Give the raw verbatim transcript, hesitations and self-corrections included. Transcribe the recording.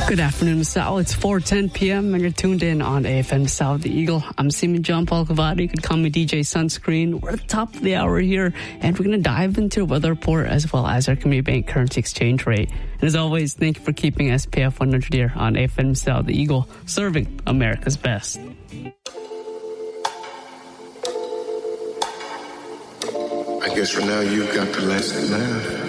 Good afternoon, Sal. It's four ten p.m. and you're tuned in on A F M South the Eagle. I'm Seaman John Paul Cavati. You could call me D J Sunscreen. We're at the top of the hour here, and we're going to dive into the weather report as well as our Community Bank currency exchange rate. And as always, thank you for keeping S P F one hundred here on A F M South the Eagle, serving America's best. I guess for now you've got the last laugh.